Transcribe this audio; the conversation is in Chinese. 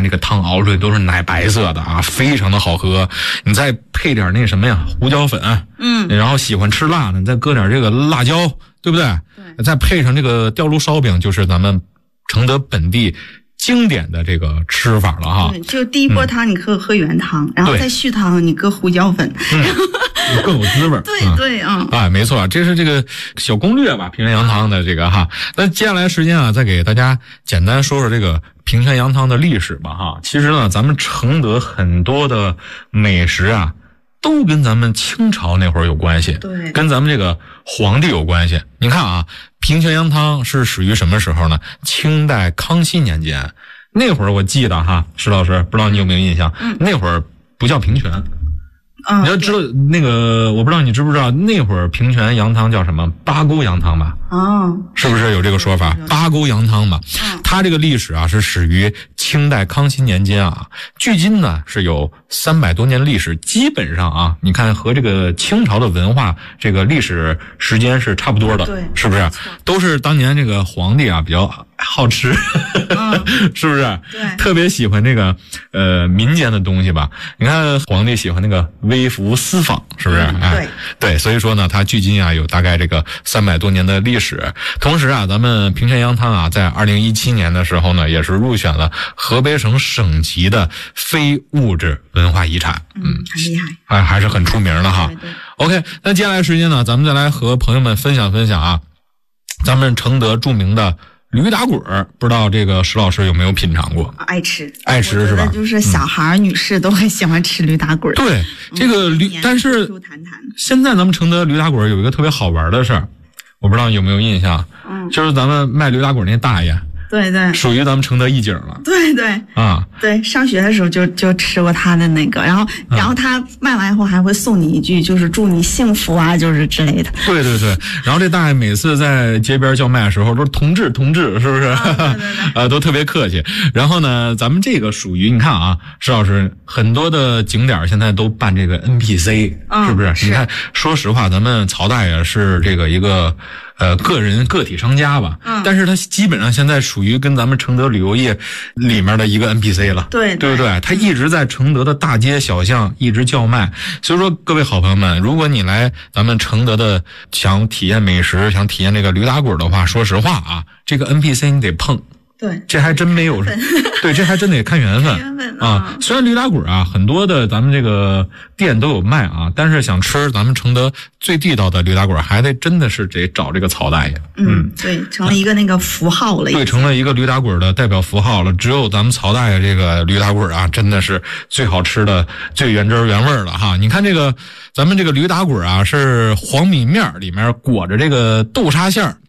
看这个汤熬出来都是奶白色的啊，非常的好喝。你再配点那什么呀，胡椒粉，然后喜欢吃辣的，你再搁点这个辣椒，对不对？对，再配上这个吊炉烧饼，就是咱们承德本地经典的这个吃法了哈。 就第一波汤你可以喝原汤，然后再续汤你搁胡椒粉， 更有滋味。 对没错，这是这个小攻略吧，平泉羊汤的这个哈。那接下来时间啊，再给大家简单说说这个平泉羊汤的历史吧哈。其实呢，咱们承德很多的美食啊，都跟咱们清朝那会儿有关系， 对， 跟咱们这个皇帝有关系。你看啊，平泉羊汤是始于什么时候呢？清代康熙年间，那会儿我记得哈，石老师不知道你有没有印象，那会儿不叫平泉。你要知道那个，我不知道你知不知道，那会儿平泉羊汤叫什么？八沟羊汤吧？是不是有这个说法？八沟羊汤吧？它这个历史啊是始于清代康熙年间啊，距今呢是有300多年历史，基本上啊，你看和这个清朝的文化这个历史时间是差不多的， 对， 是不是？都是当年这个皇帝啊比较好吃，是不是？ 对， 特别喜欢这个民间的东西吧？你看皇帝喜欢那个微服私访，是不是？对，所以说呢，它距今啊有大概这个300多年的历史。同时啊，咱们平泉羊汤啊，在2017年的时候呢，也是入选了河北省省级的非物质文化遗产。 很厉害， 还是很出名的哈。 对。 OK， 那接下来时间呢，咱们再来和朋友们分享分享啊，咱们承德著名的驴打滚儿，不知道这个石老师有没有品尝过？ 爱吃是吧？ 就是小孩女士都很喜欢吃驴打滚儿。 对，这个驴，但是现在咱们承德驴打滚儿有一个特别好玩的事儿，我不知道你有没有印象？就是咱们卖驴打滚儿那大爷。对，属于咱们承德一景了。 对，上学的时候就吃过他的那个，然后他卖完以后还会送你一句，就是祝你幸福啊，就是之类的。 对，然后这大爷每次在街边叫卖的时候都是同志，是不是？ 对， 都特别客气。然后呢，咱们这个属于你看啊，石老师很多的景点现在都办这个 NPC，是不是？你看，说实话，咱们曹大爷是这个一个个体商家吧，但是他基本上现在属于跟咱们承德旅游业里面的一个 NPC 了，对不对？他一直在承德的大街小巷一直叫卖，所以说各位好朋友们，如果你来咱们承德的想体验美食，想体验这个驴打滚的话，说实话啊，这个 NPC 你得碰。 对， 这还真没有，对，这还真得看缘分啊。虽然驴打滚啊，很多的咱们这个店都有卖啊，但是想吃咱们承德最地道的驴打滚，还得真的是得找这个曹大爷。 对，成了一个那个符号了。 对，成了一个驴打滚的代表符号了。只有咱们曹大爷这个驴打滚啊，真的是最好吃的、最原汁原味了哈。你看这个，咱们这个驴打滚啊，是黄米面里面裹着这个豆沙馅儿。